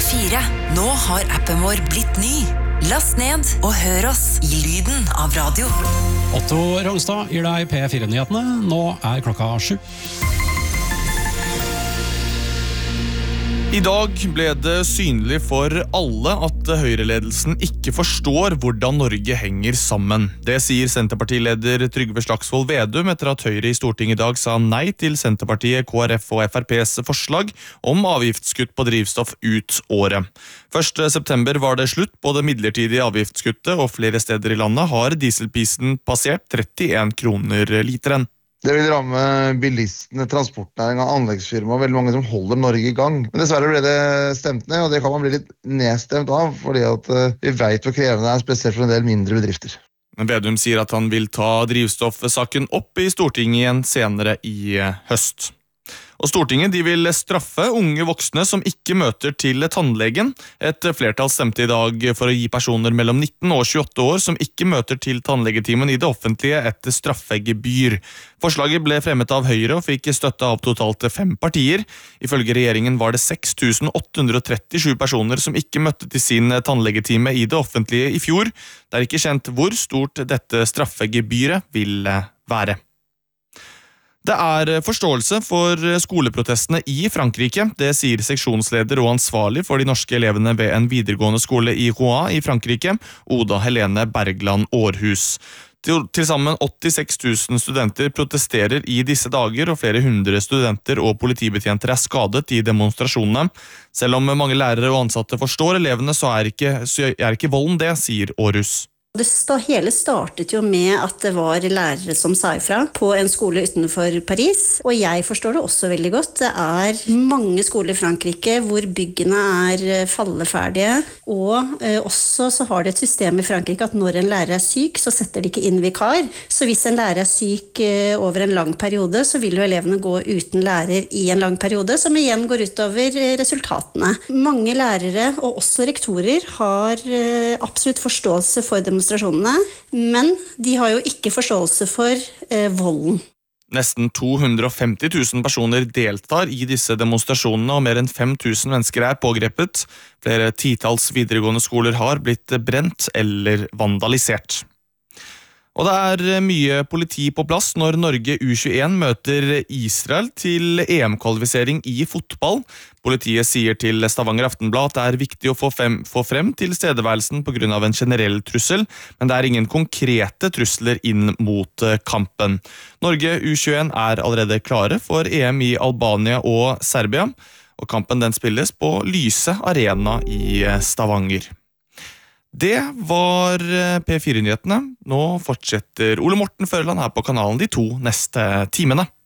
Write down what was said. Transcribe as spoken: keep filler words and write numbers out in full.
fire. Nå har appen vår blitt ny. Last ned og hør oss i lyden av radio. Otto Rongstad gir deg P fire-nyhetene. Nå er klokka sju. I dag ble det synlig for alle at Høyre-ledelsen ikke forstår hvordan Norge henger sammen. Det sier Senterpartileder Trygve Slagsvold Vedum etter at Høyre i Stortinget i dag sa nei til Senterpartiet, K R F og F R P's forslag om avgiftskutt på drivstoff ut året. første september var det slutt på det midlertidige avgiftsskuttet, og flere steder i landet har dieselprisen passert trettien kroner literen. Det vil ramme bilistene, transportnæringen, anleggsfirma og veldig mange som holder Norge i gang. Men dessverre ble det stemt ned, og det kan man bli litt nedstemt av, fordi at vi vet hvor krevende det er, spesielt for en del mindre bedrifter. Men Vedum sier at han vil ta drivstoffsaken opp i Stortinget igjen senere i høst. Og Stortinget de vil straffe unge voksne som ikke møter til tannlegen. Et flertall stemte i dag for å gi personer mellom nitten og tjueåtte år som ikke møter til tannlegetimen i det offentlige et straffegebyr. Forslaget ble fremmet av Høyre og fikk støtte av totalt fem partier. Ifølge regjeringen var det seks tusen åtte hundre og trettisju personer som ikke møtte til sin tannlegetime i det offentlige i fjor. Det er ikke kjent hvor stort dette straffegebyret vil være. Det er forståelse for skoleprotestene i Frankrike. Det sier seksjonsleder og ansvarlig for de norske elevene ved en videregående skole i Rouen i Frankrike, Oda Helene Bergland Aarhus. Til sammen åttiseks tusen studenter protesterer i disse dager, og flere hundre studenter og politibetjenter er skadet i demonstrasjonene. Selv om mange lærere og ansatte forstår elevene, så er ikke, så er ikke volden det, sier Aarhus. Det hele startet jo med at det var lærere som sa ifra på en skole utenfor Paris, og jeg forstår det også veldig godt. Det er mange skoler i Frankrike hvor byggene er falleferdige, og eh, også så har det et system i Frankrike at når en lærer er syk, så setter de ikke inn vikar. Så hvis en lærer er syk eh, over en lang periode, så vil jo elevene gå uten lærer i en lang periode, som igjen går utover eh, resultatene. Mange lærere, og også rektorer, har eh, absolutt forståelse for demonstrasjoner, men de har jo ikke forståelse for eh, volden. Nesten to hundre og femti tusen personer deltar i disse demonstrasjonene, og mer enn fem tusen mennesker er pågrepet. Flere titalls videregående skoler har blitt brent eller vandalisert. Og det er mye politi på plass når Norge U tjueen møter Israel til E M-kvalifisering i fotball. Politiet sier til Stavanger Aftenblad at det er viktig å få frem, få frem tilstedeværelsen på grunn av en generell trussel, men det er ingen konkrete trusler inn mot kampen. Norge U tjueen er allerede klare for E M i Albania og Serbia, og kampen den spilles på Lyse Arena i Stavanger. Det var P fire-nyhetene. Nå fortsetter Ole Morten Førland her på kanalen de to neste timene.